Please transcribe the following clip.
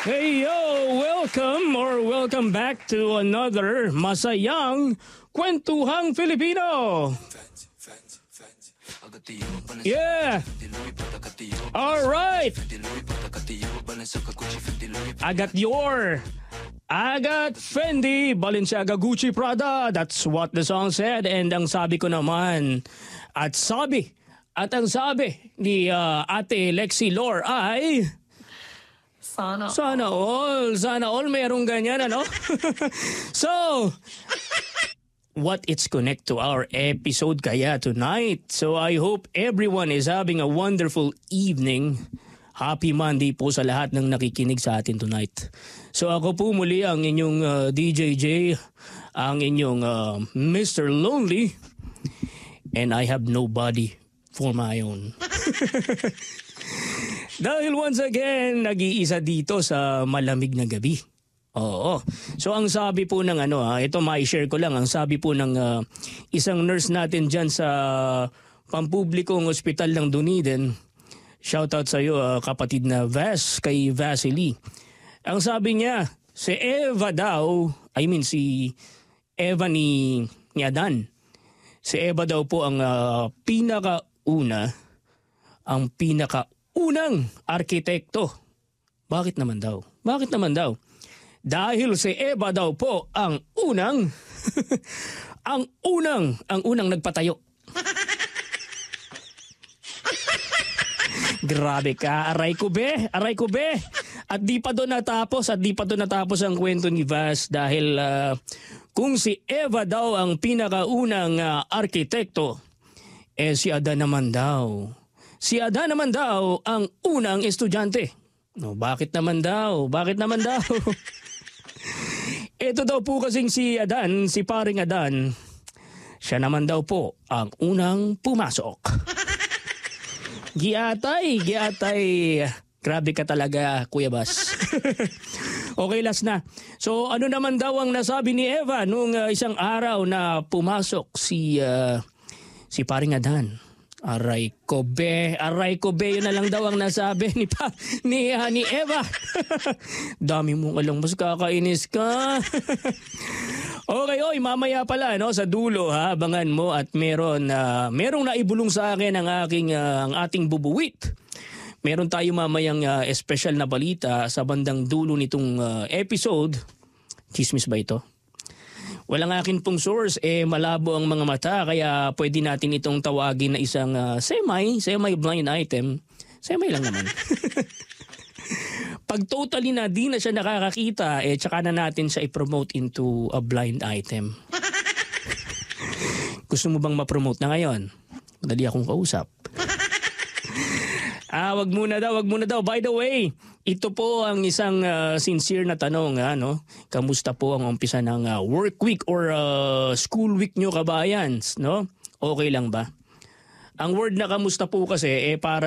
Hey yo, welcome back to another masayang kwentuhang Filipino. Yeah. All right. I got Fendi, Balenciaga, Gucci, Prada. That's what the song said. And ang sabi ko naman, at ang sabi ni Ate Lexi Lore ay... Sana all merong ganyan, ano? So, what it's connect to our episode kaya tonight. So I hope everyone is having a wonderful evening. Happy Monday po sa lahat ng nakikinig sa atin tonight. So ako po muli ang inyong DJJ, ang inyong Mr. Lonely, and I have nobody for my own. Dahil once again, nag-iisa dito sa malamig na gabi. Oo. So ang sabi po ng ito mai-share ko lang. Ang sabi po ng isang nurse natin dyan sa pampublikong ospital ng Dunedin. Shoutout sa iyo kapatid na kay Vasily. Ang sabi niya, si Eva ni Adan. Si Eva daw po ang pinakaunang arkitekto. Bakit naman daw? Dahil si Eva daw po ang unang ang unang nagpatayo. Grabe ka, aray ko be. At di pa doon natapos ang kwento ni Vas dahil kung si Eva daw ang pinakaunang arkitekto, si Adan naman daw ang unang estudyante. No, bakit naman daw? Ito daw po kasing si paring Adan, siya naman daw po ang unang pumasok. Giatay. Grabe ka talaga, Kuya Bas. Okay, last na. So ano naman daw ang nasabi ni Eva nung isang araw na pumasok si paring Adan? Aray ko be, yun na lang daw ang nasabi ni Eva. Dami mong alam, mas kakainis ka. Okay, mamaya pala sa dulo abangan mo at merong naibulong sa akin ang ating bubuwit. Meron tayo mamayang special na balita sa bandang dulo nitong episode. Chismis ba ito? Walang akin pong source, malabo ang mga mata, kaya pwede natin itong tawagin na isang semi-blind item. Semi lang naman. Pag totally na di na siya nakakakita, tsaka na natin siya i-promote into a blind item. Gusto mo bang ma-promote na ngayon? Madali akong kausap. Wag muna daw. By the way, ito po ang isang sincere na tanong, Kamusta po ang umpisa ng work week or school week nyo, kabayans, no? Okay lang ba? Ang word na kamusta po kasi para